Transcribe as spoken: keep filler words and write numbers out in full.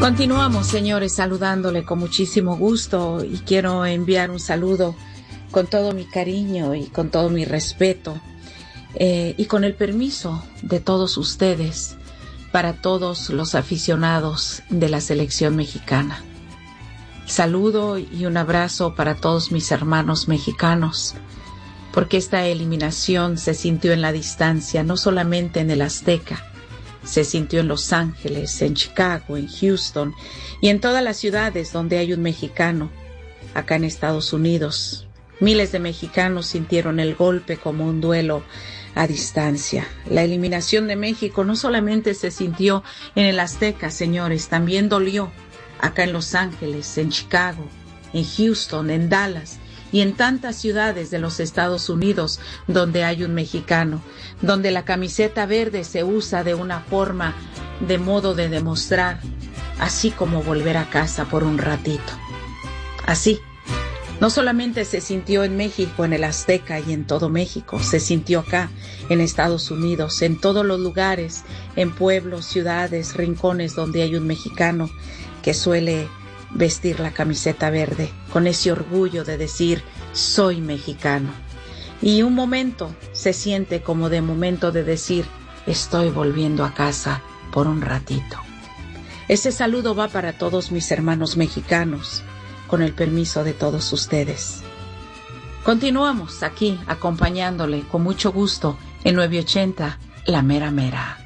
Continuamos, señores, saludándole con muchísimo gusto y quiero enviar un saludo con todo mi cariño y con todo mi respeto eh, y con el permiso de todos ustedes para todos los aficionados de la selección mexicana. Saludo y un abrazo para todos mis hermanos mexicanos, porque esta eliminación se sintió en la distancia, no solamente en el Azteca, se sintió en Los Ángeles, en Chicago, en Houston y en todas las ciudades donde hay un mexicano. Acá en Estados Unidos, miles de mexicanos sintieron el golpe como un duelo a distancia. La eliminación de México no solamente se sintió en el Azteca, señores, también dolió acá en Los Ángeles, en Chicago, en Houston, en Dallas y en tantas ciudades de los Estados Unidos donde hay un mexicano, donde la camiseta verde se usa de una forma, de modo de demostrar, así como volver a casa por un ratito. Así, no solamente se sintió en México, en el Azteca y en todo México, se sintió acá en Estados Unidos, en todos los lugares, en pueblos, ciudades, rincones donde hay un mexicano que suele vestir la camiseta verde, con ese orgullo de decir, soy mexicano. Y un momento se siente como de momento de decir, estoy volviendo a casa por un ratito. Ese saludo va para todos mis hermanos mexicanos, con el permiso de todos ustedes. Continuamos aquí acompañándole con mucho gusto en nueve ochenta La Mera Mera.